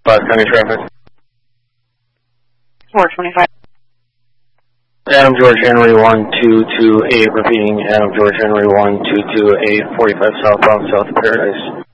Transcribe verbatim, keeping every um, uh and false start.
Five County traffic. four twenty-five. Adam George Henry one two two eight, repeating Adam George Henry one two two eight, forty-five southbound, south of Paradise.